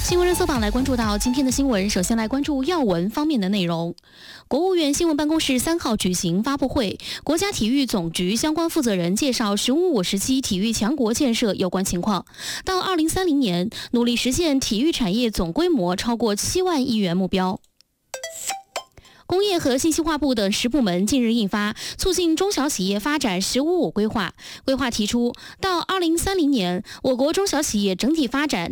新闻热搜榜来关注到今天的新闻，首先来关注要闻方面的内容。国务院新闻办公室3号举行发布会，国家体育总局相关负责人介绍“15+5”时期体育强国建设有关情况。到2030年，努力实现体育产业总规模超过7万亿元目标。工业和信息化部等10部门近日印发促进中小企业发展“15+5”规划，规划提出，到2030年，我国中小企业整体发展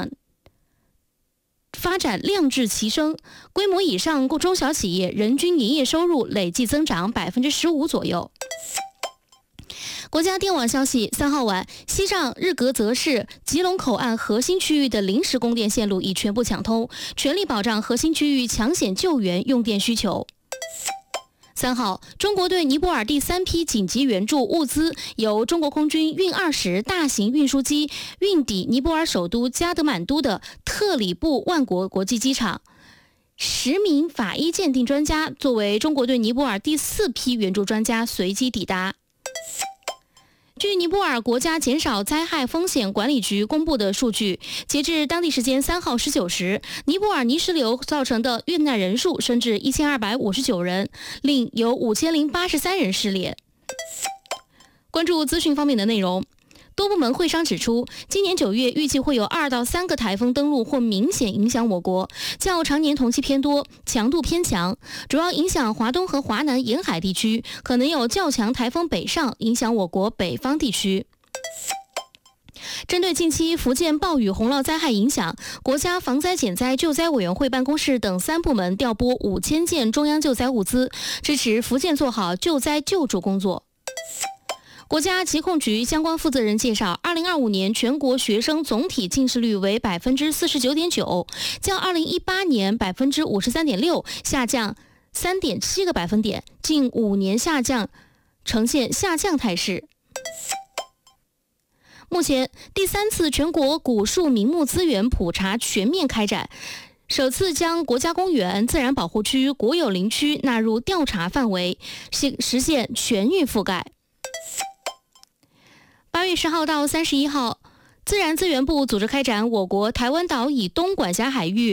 量质齐升，规模以上中小企业人均营业收入累计增长15%左右。国家电网消息，3号晚，西藏日喀则市吉隆口岸核心区域的临时供电线路已全部抢通，全力保障核心区域抢险救援用电需求。3号，中国对尼泊尔第3批紧急援助物资由中国空军运20大型运输机运抵尼泊尔首都加德满都的特里布万国国际机场。10名法医鉴定专家作为中国对尼泊尔第4批援助专家随机抵达。据尼泊尔国家减少灾害风险管理局公布的数据，截至当地时间3号19时，尼泊尔泥石流造成的遇难人数升至1259人，另有5083人失联。关注资讯方面的内容。多部门会商指出，今年9月预计会有2到3个台风登陆或明显影响我国，较常年同期偏多，强度偏强，主要影响华东和华南沿海地区，可能有较强台风北上，影响我国北方地区。针对近期福建暴雨洪涝灾害影响，国家防灾减灾救灾委员会办公室等3部门调拨5000件中央救灾物资，支持福建做好救灾救助工作。国家疾控局相关负责人介绍，2025年全国学生总体近视率为49.9%，较2018年53.6%下降3.7个百分点，近5年呈现下降态势。目前，第3次全国古树名木资源普查全面开展，首次将国家公园、自然保护区、国有林区纳入调查范围，实现全域覆盖。8月10号到31号，自然资源部组织开展我国台湾岛以东管辖海域